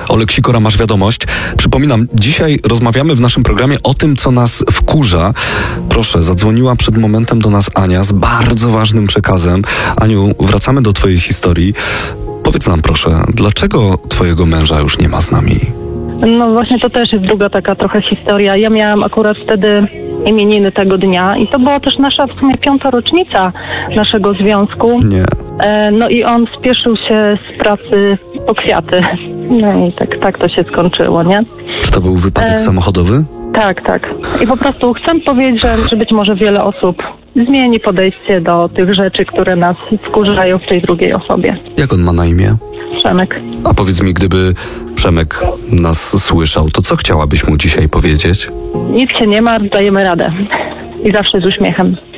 Olek Sikora, Masz wiadomość. Przypominam, dzisiaj rozmawiamy w naszym programie o tym, co nas wkurza. Proszę, zadzwoniła przed momentem do nas Ania z bardzo ważnym przekazem. Aniu, wracamy do twojej historii. Powiedz nam proszę, dlaczego twojego męża już nie ma z nami? No właśnie to też jest druga taka trochę historia. Ja miałam akurat wtedy imieniny tego dnia i to była też nasza w sumie 5. rocznica naszego związku. Nie. No i on spieszył się z pracy po kwiaty. No i tak to się skończyło, nie? Czy to był wypadek samochodowy? Tak. I po prostu chcę powiedzieć, że być może wiele osób zmieni podejście do tych rzeczy, które nas wkurzają w tej drugiej osobie. Jak on ma na imię? Przemek. A powiedz mi, gdyby Przemek nas słyszał, to co chciałabyś mu dzisiaj powiedzieć? Nic się nie ma, dajemy radę. I zawsze z uśmiechem.